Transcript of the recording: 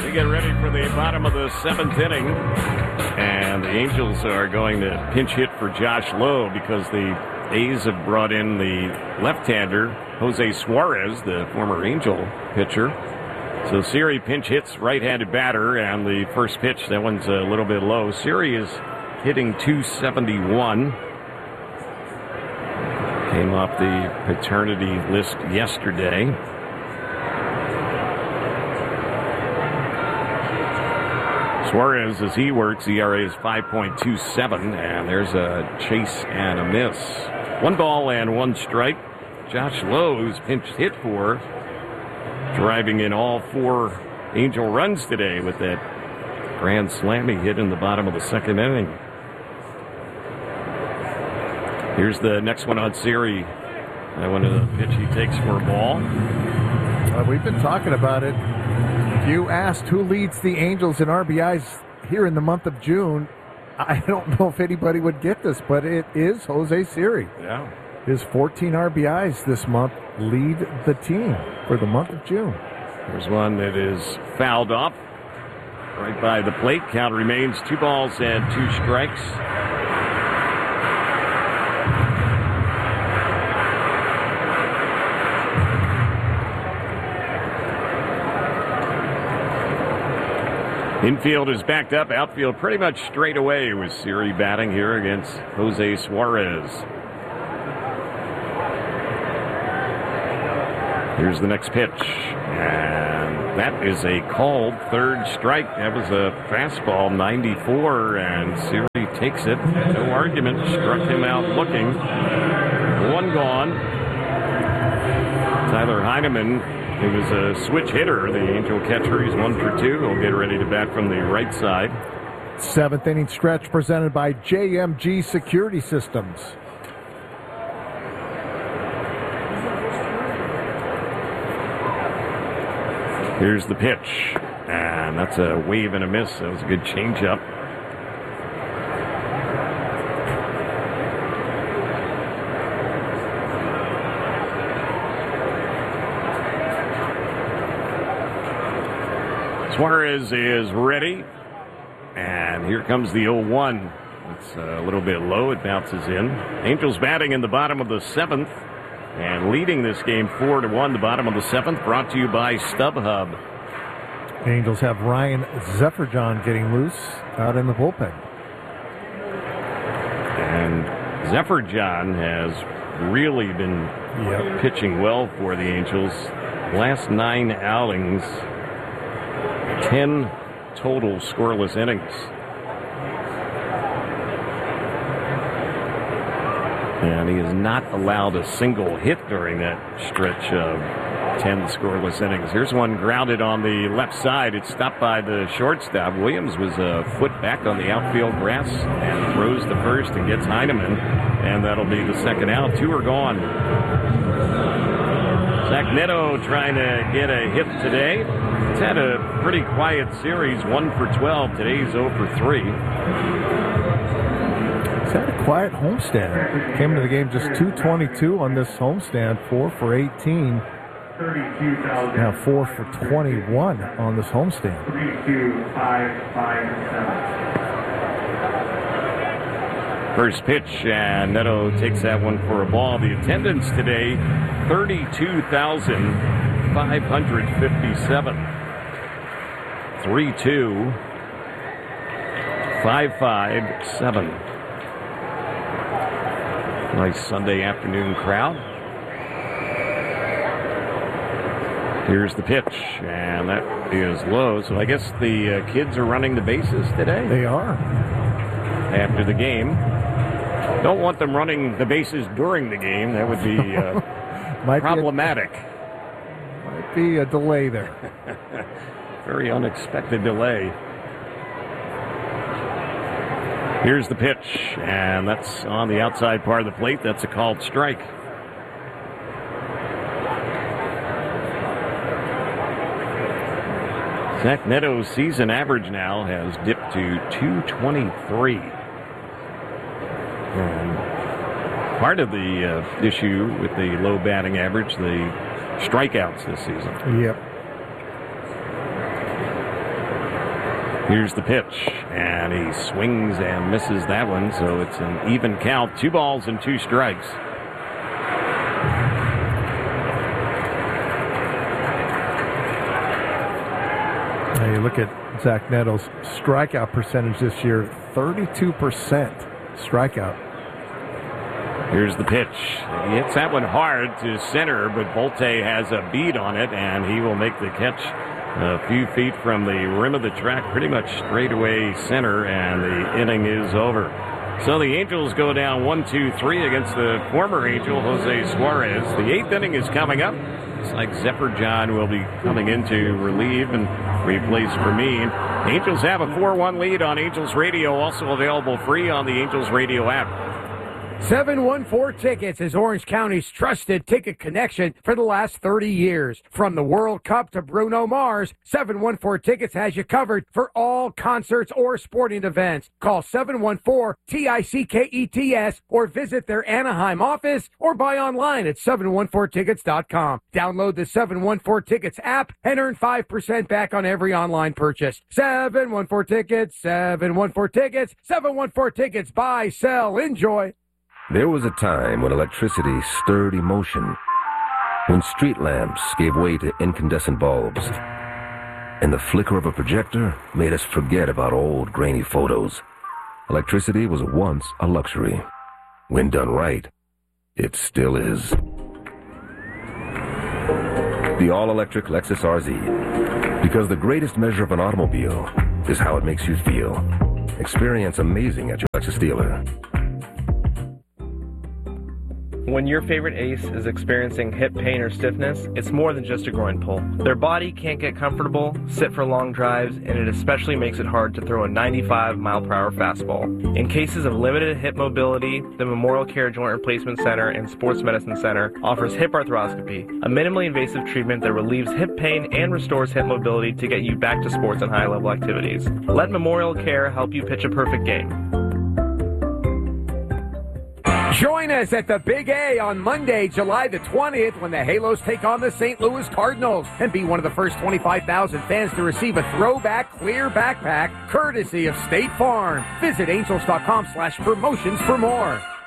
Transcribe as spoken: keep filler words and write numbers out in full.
We get ready for the bottom of the seventh inning. And the Angels are going to pinch hit for Josh Lowe because the A's have brought in the left-hander, Jose Suarez, the former Angel pitcher. So Siri pinch hits right-handed batter, and the first pitch, that one's a little bit low. Siri is hitting two seventy-one. Came off the paternity list yesterday. Suarez, as he works, E R A is five point two seven, and there's a chase and a miss. One ball and one strike. Josh Lowe, who's pinch hit for, driving in all four Angel runs today with that grand slam he hit in the bottom of the second inning. Here's the next one on Siri. That one is a pitch he takes for a ball. Uh, we've been talking about it. If you asked who leads the Angels in R B Is here in the month of June, I don't know if anybody would get this, but it is Jose Siri. Yeah. His fourteen R B Is this month lead the team for the month of June. There's one that is fouled off right by the plate. Count remains two balls and two strikes. Infield is backed up. Outfield pretty much straight away with Siri batting here against Jose Suarez. Here's the next pitch. And that is a called third strike. That was a fastball, ninety-four, and Siri takes it. No argument. Struck him out looking. One gone. Tyler Heineman, he was a switch hitter, the Angel catcher. He's one for two. He'll get ready to bat from the right side. Seventh inning stretch presented by J M G Security Systems. Here's the pitch, and that's a wave and a miss. That was a good changeup. Suarez is ready, and here comes the oh one. It's a little bit low. It bounces in. Angels batting in the bottom of the seventh. And leading this game four to one, the bottom of the seventh, brought to you by StubHub. Angels have Ryan Zephyrdjian getting loose out in the bullpen. And Zephyrdjian has really been yep. pitching well for the Angels. Last nine outings, ten total scoreless innings. And he has not allowed a single hit during that stretch of ten scoreless innings. Here's one grounded on the left side. It's stopped by the shortstop. Williams was a foot back on the outfield grass and throws the first and gets Heineman. And that'll be the second out. Two are gone. Zach Neto trying to get a hit today. It's had a pretty quiet series, one for twelve. Today's oh for three. He's had a quiet homestand. Came into the game just two twenty-two on this homestand, four for eighteen. Now four for twenty-one on this homestand. First pitch, and Neto takes that one for a ball. The attendance today, thirty-two thousand five hundred fifty-seven. three two five five seven. Nice Sunday afternoon crowd. Here's the pitch, and that is low. So I guess the uh, kids are running the bases today. They are. After the game. Don't want them running the bases during the game. That would be uh, might problematic. Be a, might be a delay there. Very unexpected delay. Here's the pitch, and that's on the outside part of the plate. That's a called strike. Zach Neto's season average now has dipped to two twenty-three. And part of the uh, issue with the low batting average, the strikeouts this season. Yep. Here's the pitch, and he swings and misses that one, so it's an even count. Two balls and two strikes. Now you look at Zach Nettles' strikeout percentage this year, thirty-two percent strikeout. Here's the pitch. He hits that one hard to center, but Volte has a bead on it, and he will make the catch a few feet from the rim of the track, pretty much straight away center, and the inning is over. So the Angels go down one two three against the former Angel, Jose Suarez. The eighth inning is coming up. Looks like Zephyr John will be coming in to relieve and replace Vermeen. Angels have a four one lead on Angels Radio, also available free on the Angels Radio app. seven one four Tickets is Orange County's trusted ticket connection for the last thirty years. From the World Cup to Bruno Mars, seven one four Tickets has you covered for all concerts or sporting events. Call seven one four T I C K E T S or visit their Anaheim office or buy online at seven one four tickets dot com. Download the seven one four Tickets app and earn five percent back on every online purchase. seven one four Tickets, seven one four Tickets, seven one four Tickets. Buy, sell, enjoy. There was a time when electricity stirred emotion, when street lamps gave way to incandescent bulbs, and the flicker of a projector made us forget about old grainy photos. Electricity was once a luxury. When done right, it still is. The all-electric Lexus R Z, because the greatest measure of an automobile is how it makes you feel. Experience amazing at your Lexus dealer. When your favorite ace is experiencing hip pain or stiffness, it's more than just a groin pull. Their body can't get comfortable, sit for long drives, and it especially makes it hard to throw a ninety-five mile per hour fastball. In cases of limited hip mobility, the Memorial Care Joint Replacement Center and Sports Medicine Center offers hip arthroscopy, a minimally invasive treatment that relieves hip pain and restores hip mobility to get you back to sports and high-level activities. Let Memorial Care help you pitch a perfect game. Join us at the Big A on Monday, July the twentieth, when the Halos take on the Saint Louis Cardinals, and be one of the first twenty-five thousand fans to receive a throwback clear backpack courtesy of State Farm. Visit angels dot com slash promotions for more.